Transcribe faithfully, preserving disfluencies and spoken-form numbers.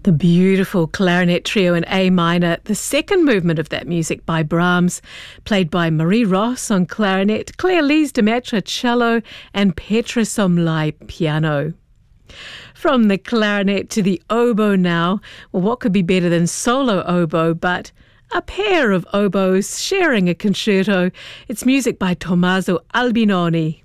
The beautiful clarinet trio in A minor, the second movement of that music by Brahms, played by Marie Ross on clarinet, Claire Lise Demetre cello and Petra Somlai piano. From the clarinet to the oboe now. Well, what could be better than solo oboe but a pair of oboes sharing a concerto? It's music by Tommaso Albinoni.